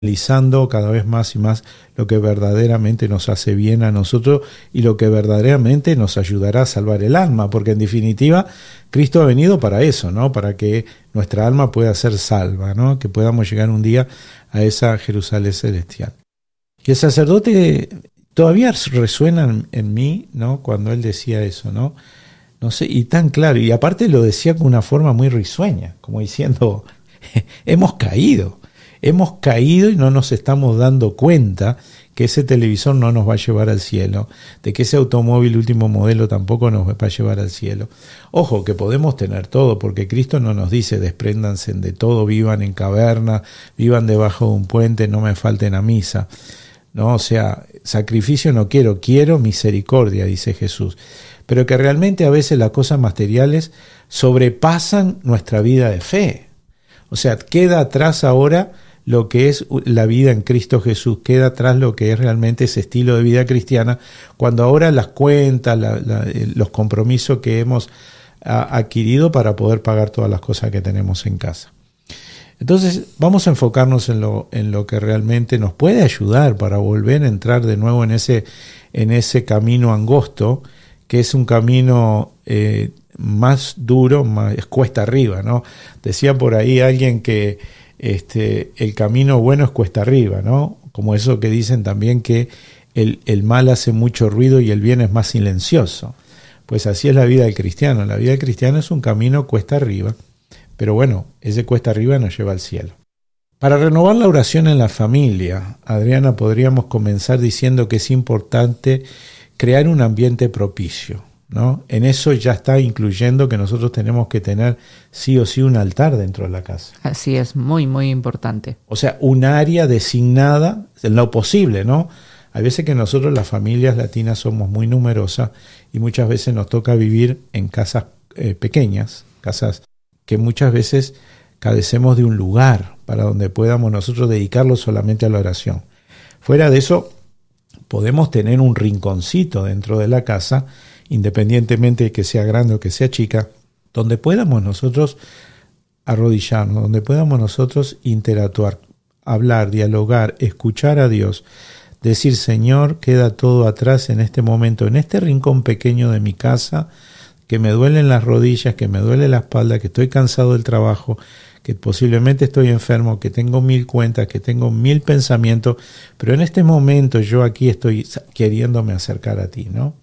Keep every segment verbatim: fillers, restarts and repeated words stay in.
analizando cada vez más y más lo que verdaderamente nos hace bien a nosotros y lo que verdaderamente nos ayudará a salvar el alma, porque en definitiva Cristo ha venido para eso, ¿no? Para que nuestra alma pueda ser salva, ¿no? Que podamos llegar un día a esa Jerusalén celestial. Y el sacerdote todavía resuena en, en mí, ¿no? Cuando él decía eso, ¿no? No sé, y tan claro, y aparte lo decía con una forma muy risueña, como diciendo, hemos caído. Hemos caído y no nos estamos dando cuenta que ese televisor no nos va a llevar al cielo, de que ese automóvil último modelo tampoco nos va a llevar al cielo. Ojo, que podemos tener todo, porque Cristo no nos dice despréndanse de todo, vivan en caverna, vivan debajo de un puente, no me falten a misa. No, o sea, sacrificio no quiero, quiero misericordia, dice Jesús. Pero que realmente a veces las cosas materiales sobrepasan nuestra vida de fe. O sea, queda atrás ahora lo que es la vida en Cristo Jesús, queda atrás lo que es realmente ese estilo de vida cristiana, cuando ahora las cuentas, la, la, los compromisos que hemos a, adquirido para poder pagar todas las cosas que tenemos en casa. Entonces vamos a enfocarnos en lo, en lo que realmente nos puede ayudar para volver a entrar de nuevo en ese, en ese camino angosto, que es un camino eh, más duro, más es cuesta arriba, ¿no? Decía por ahí alguien que Este, el camino bueno es cuesta arriba, ¿no? Como eso que dicen también que el, el mal hace mucho ruido y el bien es más silencioso. Pues así es la vida del cristiano. La vida del cristiano es un camino cuesta arriba, pero bueno, ese cuesta arriba nos lleva al cielo. Para renovar la oración en la familia, Adriana, podríamos comenzar diciendo que es importante crear un ambiente propicio, ¿no? En eso ya está incluyendo que nosotros tenemos que tener sí o sí un altar dentro de la casa. Así es, muy, muy importante. O sea, un área designada, en lo posible, ¿no? Hay veces que nosotros, las familias latinas, somos muy numerosas y muchas veces nos toca vivir en casas eh, pequeñas, casas que muchas veces carecemos de un lugar para donde podamos nosotros dedicarlo solamente a la oración. Fuera de eso, podemos tener un rinconcito dentro de la casa, independientemente de que sea grande o que sea chica, donde podamos nosotros arrodillarnos, donde podamos nosotros interactuar, hablar, dialogar, escuchar a Dios, decir, Señor, queda todo atrás en este momento, en este rincón pequeño de mi casa, que me duelen las rodillas, que me duele la espalda, que estoy cansado del trabajo, que posiblemente estoy enfermo, que tengo mil cuentas, que tengo mil pensamientos, pero en este momento yo aquí estoy queriéndome acercar a ti, ¿no?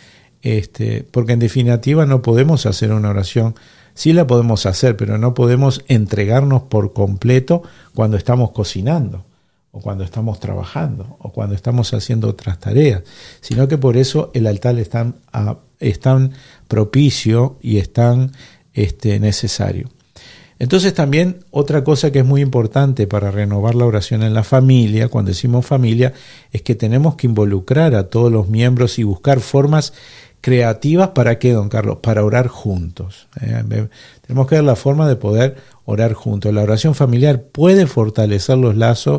Este, porque en definitiva no podemos hacer una oración, sí la podemos hacer, pero no podemos entregarnos por completo cuando estamos cocinando, o cuando estamos trabajando, o cuando estamos haciendo otras tareas, sino que por eso el altar es tan, a, es tan propicio y es tan este, necesario. Entonces también otra cosa que es muy importante para renovar la oración en la familia, cuando decimos familia, es que tenemos que involucrar a todos los miembros y buscar formas creativas. ¿Para qué, don Carlos? Para orar juntos. ¿eh? Tenemos que ver la forma de poder orar juntos. La oración familiar puede fortalecer los lazos,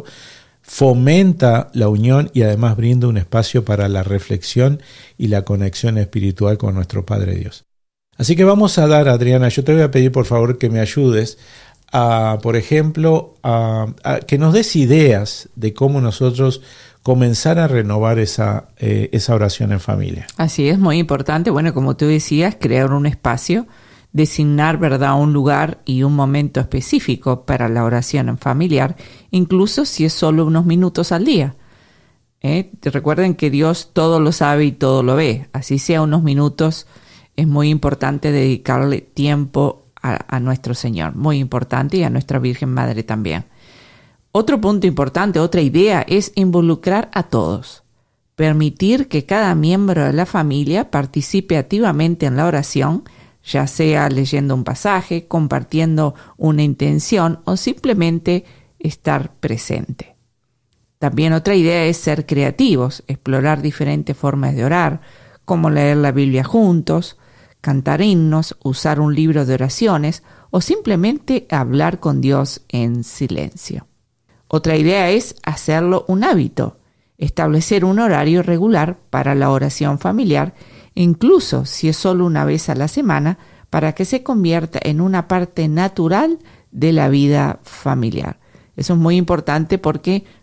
fomenta la unión y además brinda un espacio para la reflexión y la conexión espiritual con nuestro Padre Dios. Así que vamos a dar, Adriana, yo te voy a pedir por favor que me ayudes a, por ejemplo, a, a que nos des ideas de cómo nosotros comenzar a renovar esa, eh, esa oración en familia. Así es, muy importante. Bueno, como tú decías, crear un espacio, designar, ¿verdad?, un lugar y un momento específico para la oración en familiar, incluso si es solo unos minutos al día. ¿Eh? Recuerden que Dios todo lo sabe y todo lo ve. Así sea unos minutos, es muy importante dedicarle tiempo a, a nuestro Señor. Muy importante, y a nuestra Virgen Madre también. Otro punto importante, otra idea, es involucrar a todos. Permitir que cada miembro de la familia participe activamente en la oración, ya sea leyendo un pasaje, compartiendo una intención o simplemente estar presente. También otra idea es ser creativos, explorar diferentes formas de orar, como leer la Biblia juntos, cantar himnos, usar un libro de oraciones o simplemente hablar con Dios en silencio. Otra idea es hacerlo un hábito, establecer un horario regular para la oración familiar, incluso si es solo una vez a la semana, para que se convierta en una parte natural de la vida familiar. Eso es muy importante porque